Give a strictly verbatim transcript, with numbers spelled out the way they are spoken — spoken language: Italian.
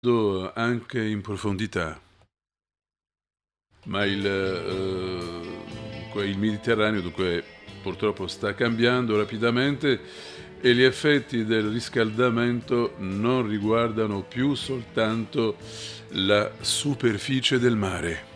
Do anche in profondità. Ma il, eh, que- il Mediterraneo dunque purtroppo sta cambiando rapidamente e gli effetti del riscaldamento non riguardano più soltanto la superficie del mare.